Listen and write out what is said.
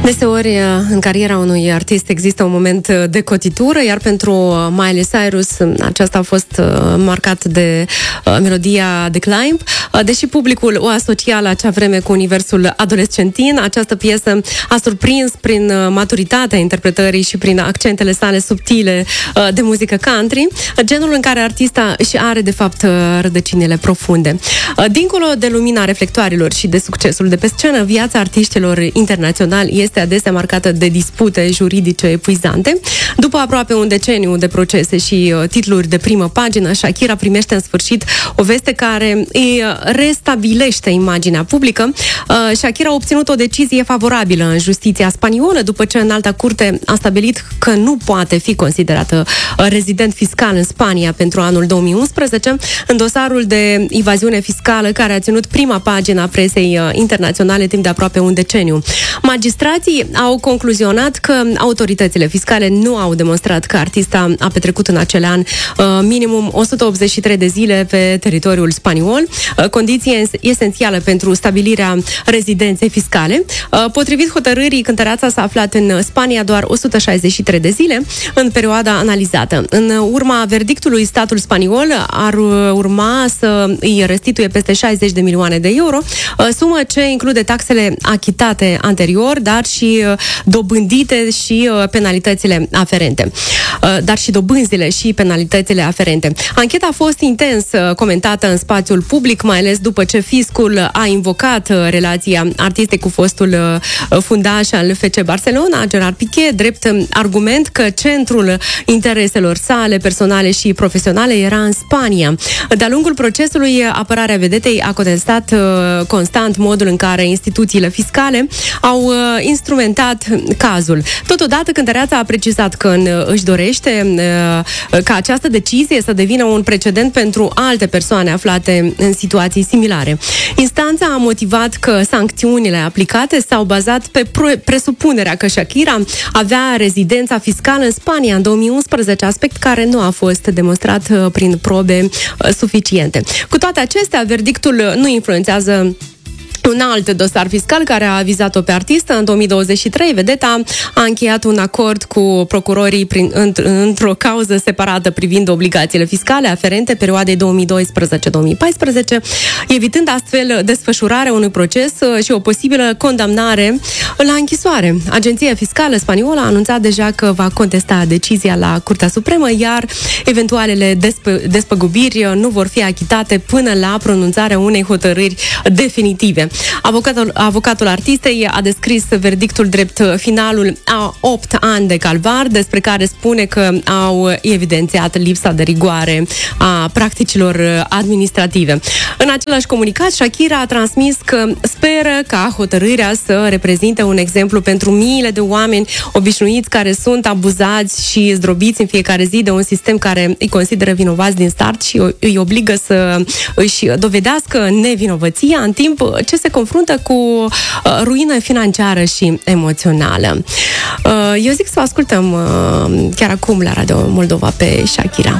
Deseori, în cariera unui artist există un moment de cotitură, iar pentru Miley Cyrus aceasta a fost marcat de melodia The Climb. Deși publicul o asocia la acea vreme cu universul adolescentin, această piesă a surprins prin maturitatea interpretării și prin accentele sale subtile de muzică country, genul în care artista își are, de fapt, rădăcinile profunde. Dincolo de lumina reflectoarelor și de succesul de pe scenă, viața artiștilor internaționali este adesea marcată de dispute juridice epuizante. După aproape un deceniu de procese și titluri de primă pagină, Shakira primește în sfârșit o veste care îi restabilește imaginea publică. Shakira a obținut o decizie favorabilă în justiția spaniolă după ce Înalta Curte a stabilit că nu poate fi considerată rezident fiscal în Spania pentru anul 2011 în dosarul de evaziune fiscală care a ținut prima pagină a presei internaționale timp de aproape un deceniu. Magistrații au concluzionat că autoritățile fiscale nu au demonstrat că artista a petrecut în acele ani minimum 183 de zile pe teritoriul spaniol, condiție esențială pentru stabilirea rezidenței fiscale. Potrivit hotărârii, cântăreața s-a aflat în Spania doar 163 de zile în perioada analizată. În urma verdictului, statul spaniol ar urma să îi restituie peste 60 de milioane de euro, sumă ce include taxele achitate anterior, dar și dobândite și penalitățile aferente. Dar și dobânzile și penalitățile aferente. Ancheta a fost intens comentată în spațiul public, mai ales după ce fiscul a invocat relația artistei cu fostul fundaș al FC Barcelona, Gerard Piqué, drept argument că centrul intereselor sale personale și profesionale era în Spania. De-a lungul procesului, apărarea vedetei a contestat constant modul în care instituțiile fiscale au instrumentat cazul. Totodată, cântăreața a precizat că își dorește ca această decizie să devină un precedent pentru alte persoane aflate în situații similare. Instanța a motivat că sancțiunile aplicate s-au bazat pe presupunerea că Shakira avea rezidența fiscală în Spania în 2011, aspect care nu a fost demonstrat prin probe suficiente. Cu toate acestea, verdictul nu influențează un alt dosar fiscal care a vizat-o pe artistă. În 2023, vedeta a încheiat un acord cu procurorii într-o cauză separată privind obligațiile fiscale aferente perioadei 2012-2014, evitând astfel desfășurarea unui proces și o posibilă condamnare la închisoare. Agenția Fiscală Spaniolă a anunțat deja că va contesta decizia la Curtea Supremă, iar eventualele despăgubiri nu vor fi achitate până la pronunțarea unei hotărâri definitive. Avocatul artistei a descris verdictul drept finalul a 8 ani de calvar, despre care spune că au evidențiat lipsa de rigoare a practicilor administrative. În același comunicat, Shakira a transmis că speră ca hotărârea să reprezinte un exemplu pentru miile de oameni obișnuiți care sunt abuzați și zdrobiți în fiecare zi de un sistem care îi consideră vinovați din start și îi obligă să își dovedească nevinovăția în timp ce se confruntă cu ruină financiară și emoțională. Eu zic să o ascultăm chiar acum la Radio Moldova pe Shakira.